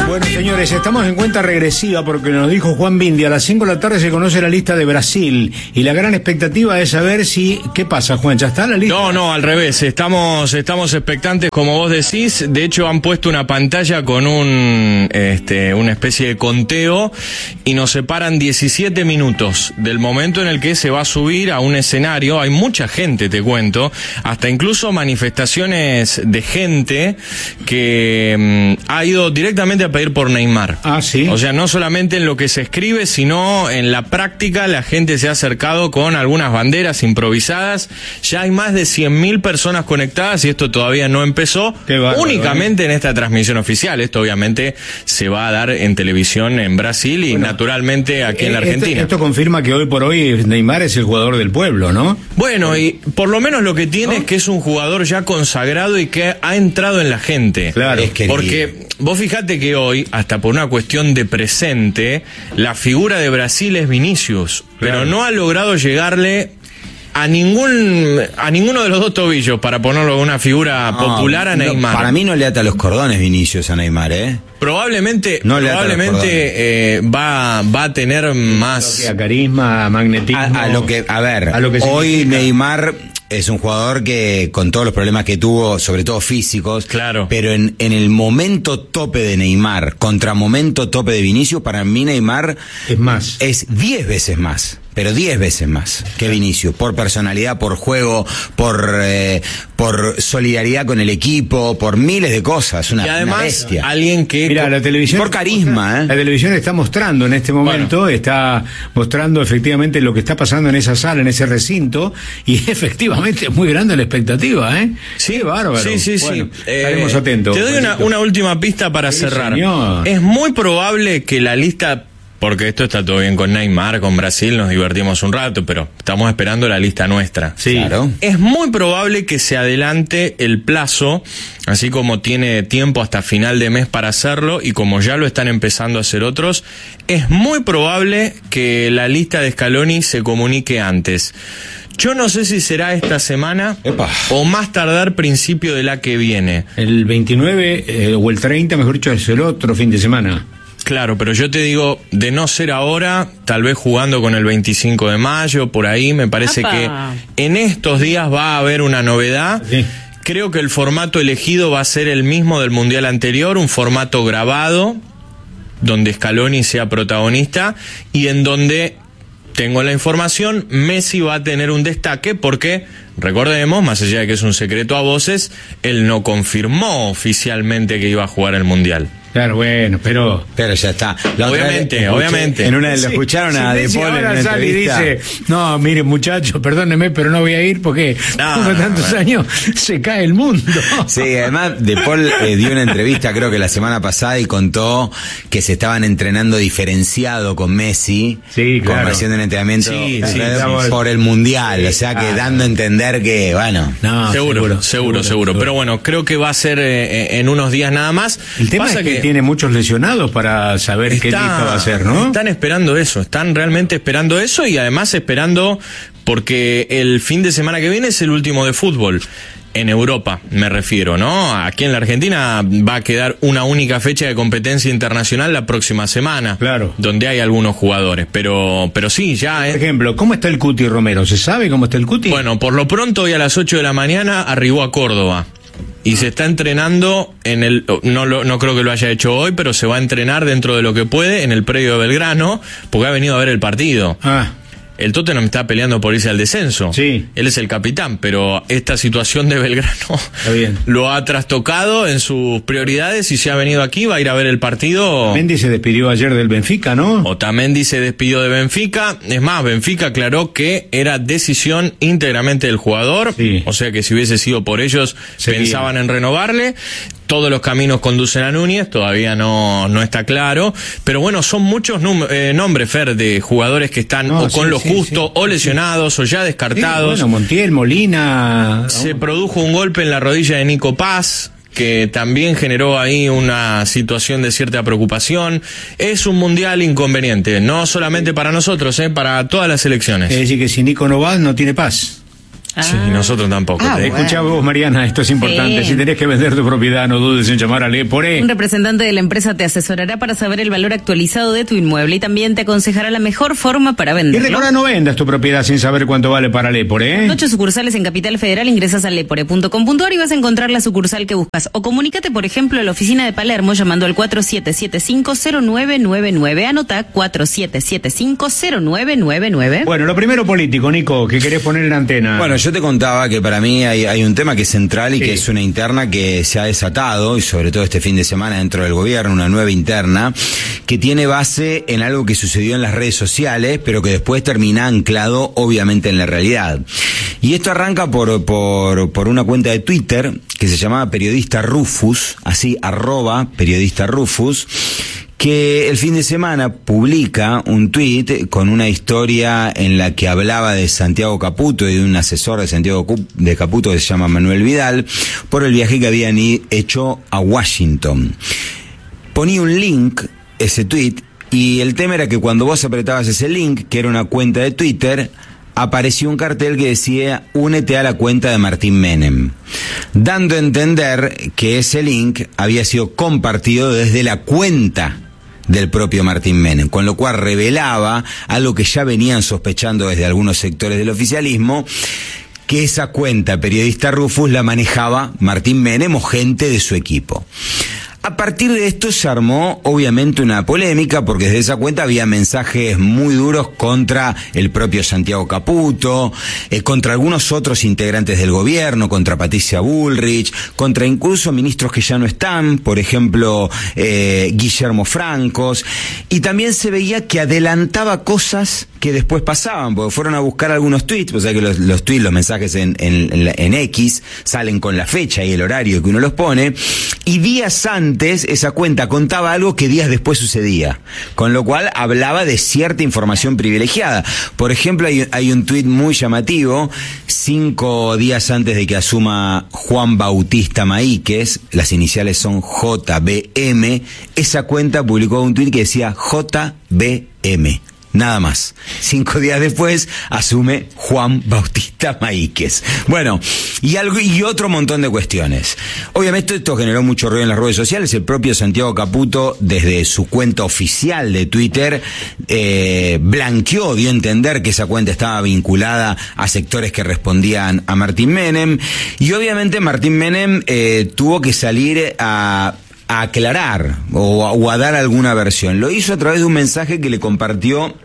Bueno, señores, estamos en cuenta regresiva porque nos dijo Juan Bindi, a las 5 de la tarde se conoce la lista de Brasil y la gran expectativa es saber si... ¿Qué pasa, Juan? ¿Ya está la lista? No, al revés, estamos expectantes como vos decís. De hecho han puesto una pantalla con una especie de conteo y nos separan 17 minutos del momento en el que se va a subir a un escenario. Hay mucha gente, te cuento, hasta incluso manifestaciones de gente que ha ido directamente a pedir por Neymar. Ah, sí. O sea, no solamente en lo que se escribe, sino en la práctica la gente se ha acercado con algunas banderas improvisadas. Ya hay más de 100.000 personas conectadas y esto todavía no empezó. Qué bárbaro, únicamente en esta transmisión oficial. Esto obviamente se va a dar en televisión en Brasil y naturalmente aquí en la Argentina. Esto confirma que hoy por hoy Neymar es el jugador del pueblo, ¿no? Bueno, y por lo menos lo que tiene es que es un jugador ya consagrado y que ha entrado en la gente. Claro. Porque vos fijate que hoy, hasta por una cuestión de presente, la figura de Brasil es Vinicius, Claro. pero no ha logrado llegarle a ninguno de los dos tobillos, para ponerlo una figura popular a Neymar. Para mí no le ata los cordones Vinicius a Neymar, ¿eh? Probablemente va a tener más A carisma, a magnetismo. A lo que hoy significa. Neymar es un jugador que, con todos los problemas que tuvo, sobre todo físicos, Claro. pero en el momento tope de Neymar contra momento tope de Vinicius, para mí Neymar Es más. es 10 veces más, pero 10 veces más que Vinicius, por personalidad, por juego, por solidaridad con el equipo, por miles de cosas, y una además bestia. alguien que Mira, la televisión... Por carisma, ¿eh? La televisión está mostrando en este momento, está mostrando efectivamente lo que está pasando en esa sala, en ese recinto, y efectivamente es muy grande la expectativa, ¿eh? Sí, Qué bárbaro. Sí. Bueno, estaremos atentos. Te doy una última pista para Sí, cerrar. señor. Es muy probable que la lista, porque esto está todo bien con Neymar, con Brasil, nos divertimos un rato, pero estamos esperando la lista nuestra. Sí. Claro. Es muy probable que se adelante el plazo, así como tiene tiempo hasta final de mes para hacerlo, y como ya lo están empezando a hacer otros, es muy probable que la lista de Scaloni se comunique antes. Yo no sé si será esta semana Epa. o más tardar principio de la que viene. El 29 o el 30, mejor dicho, es el otro fin de semana. Claro, pero yo te digo, de no ser ahora, tal vez jugando con el 25 de mayo, por ahí, me parece que en estos días va a haber una novedad. Sí. Creo que el formato elegido va a ser el mismo del Mundial anterior, un formato grabado, donde Scaloni sea protagonista y en donde, tengo la información, Messi va a tener un destaque porque, recordemos, más allá de que es un secreto a voces, él no confirmó oficialmente que iba a jugar el Mundial. Claro, bueno, pero ya está. La otra Obviamente, vez escuché- obviamente. En una de lo escucharon a De Messi Paul en ahora una sale y entrevista. dice, no, mire muchachos, perdóneme, pero no voy a ir porque con tantos años se cae el mundo. Sí, además De Paul dio una entrevista creo que la semana pasada y contó que se estaban entrenando diferenciado con Messi, Sí, claro. como haciendo un entrenamiento Sí, por el Mundial, o sea que dando a entender que, bueno, No, Seguro. Pero bueno, creo que va a ser en unos días nada más. El tema Pasa es que tiene muchos lesionados para saber qué lista va a ser, ¿no? Están esperando eso, están realmente esperando eso y además esperando porque el fin de semana que viene es el último de fútbol. En Europa, me refiero, ¿no? Aquí en la Argentina va a quedar una única fecha de competencia internacional la próxima semana. Claro. Donde hay algunos jugadores, pero sí, ya Por ejemplo, ¿cómo está el Cuti Romero? ¿Se sabe cómo está el Cuti? Bueno, por lo pronto hoy a las 8 de la mañana arribó a Córdoba. Y se está entrenando no creo que lo haya hecho hoy, pero se va a entrenar dentro de lo que puede en el predio de Belgrano, porque ha venido a ver el partido. El Tottenham está peleando por irse al descenso. Sí. Él es el capitán, pero esta situación de Belgrano Está bien. lo ha trastocado en sus prioridades y se ha venido aquí, va a ir a ver el partido. Mendy se despidió ayer del Benfica, ¿no? Otamendi se despidió de Benfica. Es más, Benfica aclaró que era decisión íntegramente del jugador. Sí. O sea que si hubiese sido por ellos, Seguía. pensaban en renovarle. Todos los caminos conducen a Núñez, todavía no está claro. Pero bueno, son muchos nombres, Fer, de jugadores que están o con lo justo, o lesionados, o ya descartados. Bueno, Montiel, Molina... Se produjo un golpe en la rodilla de Nico Paz, que también generó ahí una situación de cierta preocupación. Es un mundial inconveniente, no solamente para nosotros, para todas las selecciones. Es decir, que si Nico no va, no tiene paz. Sí, nosotros tampoco. Escuchá vos, Mariana, esto es importante. Sí. Si tenés que vender tu propiedad, no dudes en llamar a Lepore. Un representante de la empresa te asesorará para saber el valor actualizado de tu inmueble y también te aconsejará la mejor forma para Y venderlo. recuerda, no vendas tu propiedad sin saber cuánto vale para Lepore, 8 sucursales en Capital Federal, ingresas a lepore.com.ar y vas a encontrar la sucursal que buscas. O comunícate, por ejemplo, a la oficina de Palermo llamando al 4775-0999. Anota 4775-0999. Bueno, lo primero político, Nico, que querés poner en antena. Bueno, yo te contaba que para mí hay un tema que es central y Sí. que es una interna que se ha desatado, y sobre todo este fin de semana dentro del gobierno, una nueva interna, que tiene base en algo que sucedió en las redes sociales, pero que después termina anclado obviamente en la realidad. Y esto arranca por una cuenta de Twitter que se llamaba Periodista Rufus, así, @Periodista Rufus, que el fin de semana publica un tuit con una historia en la que hablaba de Santiago Caputo y de un asesor de Santiago de Caputo que se llama Manuel Vidal, por el viaje que habían hecho a Washington. Ponía un link, ese tuit, y el tema era que cuando vos apretabas ese link, que era una cuenta de Twitter, apareció un cartel que decía: únete a la cuenta de Martín Menem, dando a entender que ese link había sido compartido desde la cuenta del propio Martín Menem, con lo cual revelaba algo que ya venían sospechando desde algunos sectores del oficialismo, que esa cuenta Periodista Rufus la manejaba Martín Menem o gente de su equipo. A partir de esto se armó obviamente una polémica, porque desde esa cuenta había mensajes muy duros contra el propio Santiago Caputo, contra algunos otros integrantes del gobierno, contra Patricia Bullrich, contra incluso ministros que ya no están, por ejemplo Guillermo Francos, y también se veía que adelantaba cosas que después pasaban, porque fueron a buscar algunos tweets, o sea que los tweets, los mensajes en X salen con la fecha y el horario que uno los pone, y días antes esa cuenta contaba algo que días después sucedía, con lo cual hablaba de cierta información privilegiada. Por ejemplo, hay un tuit muy llamativo: 5 días antes de que asuma Juan Bautista Maíquez, las iniciales son JBM, esa cuenta publicó un tuit que decía JBM. Nada más. 5 días después asume Juan Bautista Maíquez. Bueno, y otro montón de cuestiones. Obviamente esto generó mucho ruido en las redes sociales. El propio Santiago Caputo, desde su cuenta oficial de Twitter, blanqueó, dio a entender que esa cuenta estaba vinculada a sectores que respondían a Martín Menem. Y obviamente Martín Menem tuvo que salir a aclarar o a dar alguna versión. Lo hizo a través de un mensaje que le compartió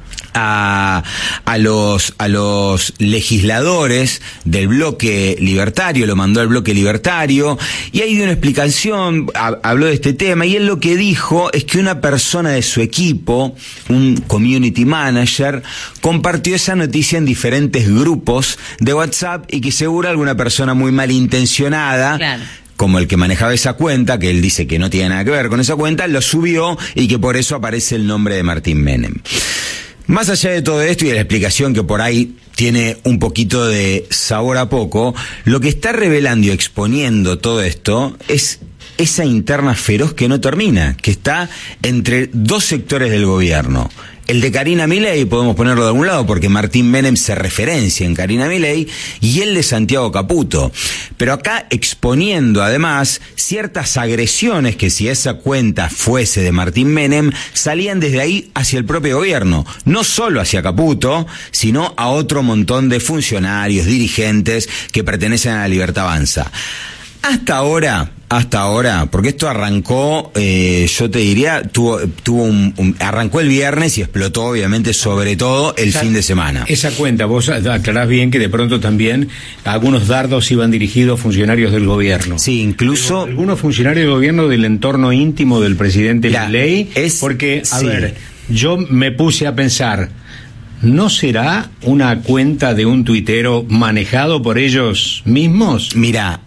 a los legisladores del bloque libertario, lo mandó al bloque libertario, y ahí dio una explicación, habló de este tema, y él lo que dijo es que una persona de su equipo, un community manager, compartió esa noticia en diferentes grupos de WhatsApp, y que seguro alguna persona muy malintencionada, Claro, como el que manejaba esa cuenta, que él dice que no tiene nada que ver con esa cuenta, lo subió, y que por eso aparece el nombre de Martín Menem. Más allá de todo esto y de la explicación que por ahí tiene un poquito de sabor a poco, lo que está revelando y exponiendo todo esto es esa interna feroz que no termina, que está entre dos sectores del gobierno. El de Karina Milei, podemos ponerlo de algún lado, porque Martín Menem se referencia en Karina Milei, y el de Santiago Caputo. Pero acá exponiendo además ciertas agresiones que, si esa cuenta fuese de Martín Menem, salían desde ahí hacia el propio gobierno. No solo hacia Caputo, sino a otro montón de funcionarios, dirigentes que pertenecen a la Libertad Avanza. Hasta ahora, porque esto arrancó, yo te diría, arrancó el viernes y explotó obviamente sobre todo el fin de semana. Esa cuenta, vos aclarás bien que de pronto también algunos dardos iban dirigidos a funcionarios del gobierno. Sí, incluso algunos funcionarios del gobierno del entorno íntimo del presidente Milei, porque, a ver, yo me puse a pensar, ¿no será una cuenta de un tuitero manejado por ellos mismos? Mira,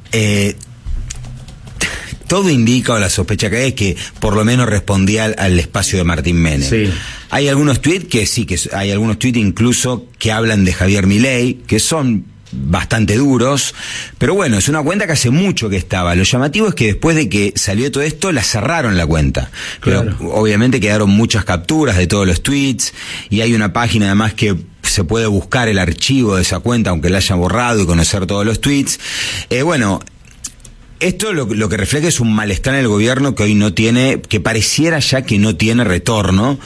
todo indica, o la sospecha que hay, es que por lo menos respondía al espacio de Martín Menem. Sí. Hay algunos tweets hay algunos tweets incluso que hablan de Javier Milei, que son bastante duros, pero bueno, es una cuenta que hace mucho que estaba. Lo llamativo es que después de que salió todo esto, la cerraron la cuenta. Pero claro, obviamente quedaron muchas capturas de todos los tweets, y hay una página además que se puede buscar el archivo de esa cuenta, aunque la haya borrado, y conocer todos los tweets. Bueno, esto lo que refleja es un malestar en el gobierno que hoy no tiene, que pareciera ya que no tiene retorno.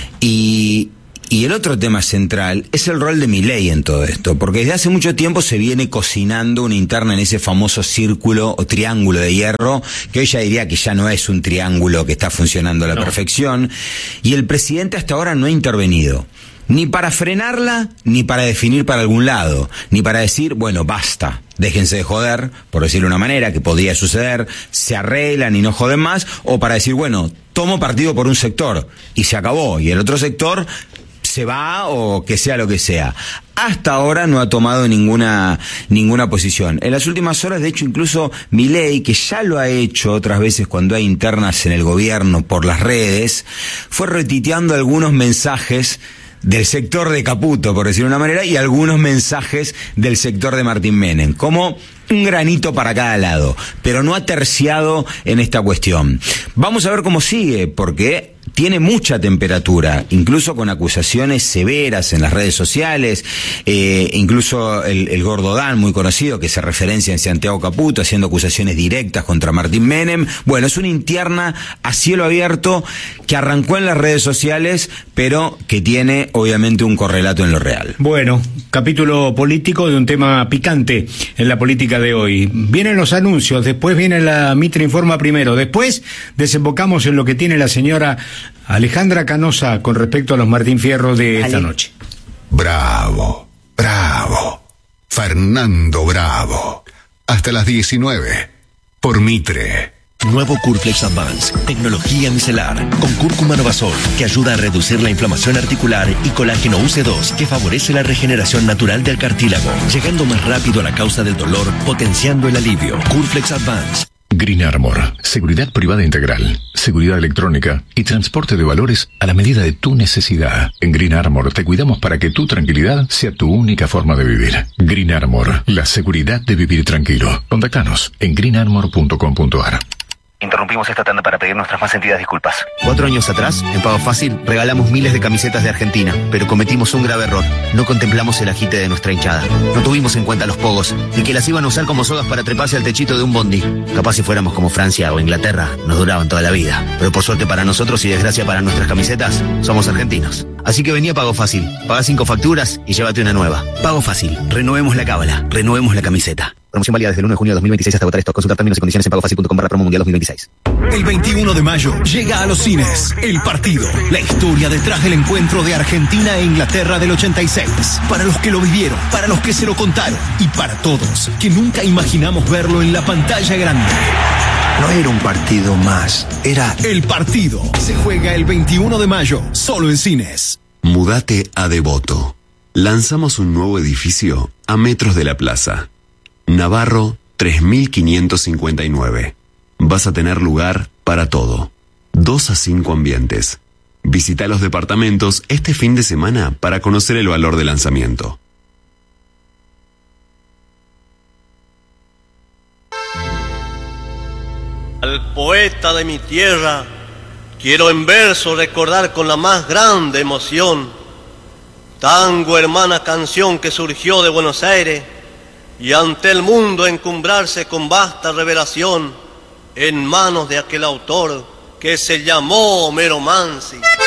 Y el otro tema central es el rol de Milei en todo esto, porque desde hace mucho tiempo se viene cocinando una interna en ese famoso círculo o triángulo de hierro, que hoy ya diría que ya no es un triángulo que está funcionando a la perfección, y el presidente hasta ahora no ha intervenido. Ni para frenarla, ni para definir para algún lado, ni para decir, bueno, basta, déjense de joder, por decirlo de una manera, que podría suceder, se arreglan y no joden más, o para decir, bueno, tomo partido por un sector, y se acabó, y el otro sector se va o que sea lo que sea. Hasta ahora no ha tomado ninguna posición. En las últimas horas, de hecho, incluso Milei, que ya lo ha hecho otras veces cuando hay internas en el gobierno por las redes, fue retuiteando algunos mensajes del sector de Caputo, por decirlo de una manera, y algunos mensajes del sector de Martín Menem, como un granito para cada lado, pero no ha terciado en esta cuestión. Vamos a ver cómo sigue, porque tiene mucha temperatura, incluso con acusaciones severas en las redes sociales, incluso el Gordo Dan, muy conocido, que se referencia en Santiago Caputo, haciendo acusaciones directas contra Martín Menem. Bueno, es una interna a cielo abierto que arrancó en las redes sociales, pero que tiene obviamente un correlato en lo real. Bueno, capítulo político de un tema picante en la política de hoy. Vienen los anuncios, después viene la Mitre Informa primero, después desembocamos en lo que tiene la señora Alejandra Canosa con respecto a los Martín Fierro de esta noche. Bravo, bravo, Fernando Bravo. Hasta las 19, por Mitre. Nuevo Curflex Advance, tecnología micelar, con cúrcuma novasol, que ayuda a reducir la inflamación articular, y colágeno UC2, que favorece la regeneración natural del cartílago, llegando más rápido a la causa del dolor, potenciando el alivio. Curflex Advance. Green Armor, seguridad privada integral, seguridad electrónica y transporte de valores a la medida de tu necesidad. En Green Armor te cuidamos para que tu tranquilidad sea tu única forma de vivir. Green Armor, la seguridad de vivir tranquilo. Contáctanos en greenarmor.com.ar. Interrumpimos esta tanda para pedir nuestras más sentidas disculpas. 4 años atrás, en Pago Fácil, regalamos miles de camisetas de Argentina, pero cometimos un grave error. No contemplamos el agite de nuestra hinchada. No tuvimos en cuenta los pogos, y que las iban a usar como sogas para treparse al techito de un bondi. Capaz si fuéramos como Francia o Inglaterra, nos duraban toda la vida. Pero por suerte para nosotros y desgracia para nuestras camisetas, somos argentinos. Así que vení a Pago Fácil, pagá 5 facturas y llévate una nueva. Pago Fácil, renovemos la cábala, renovemos la camiseta. Promoción válida desde el 1 de junio de 2026 hasta agotar stock. Consultar términos y condiciones en pagofacil.com/promo mundial 2026. El 21 de mayo llega a los cines El Partido, la historia detrás del encuentro de Argentina e Inglaterra del 86. Para los que lo vivieron, para los que se lo contaron y para todos que nunca imaginamos verlo en la pantalla grande. No era un partido más, era El Partido. Se juega el 21 de mayo, solo en cines. Mudate a Devoto. Lanzamos un nuevo edificio a metros de la plaza. Navarro 3559. Vas a tener lugar para todo. 2 a 5 ambientes. Visita los departamentos este fin de semana para conocer el valor de lanzamiento. Al poeta de mi tierra quiero en verso recordar con la más grande emoción. Tango, hermana canción que surgió de Buenos Aires, y ante el mundo encumbrarse con vasta revelación en manos de aquel autor que se llamó Homero Mansi.